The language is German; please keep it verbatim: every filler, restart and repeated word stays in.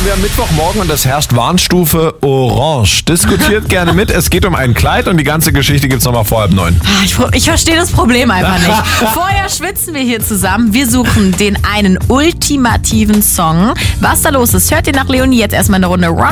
haben wir am Mittwochmorgen und es herrscht Warnstufe Orange. Diskutiert gerne mit. Es geht um ein Kleid und die ganze Geschichte gibt's nochmal vor halb neun. Ich, ich verstehe das Problem einfach nicht. Vorher schwitzen wir hier zusammen. Wir suchen den einen ultimativen Song. Was da los ist, hört ihr nach Leonie jetzt erstmal eine Runde Rock.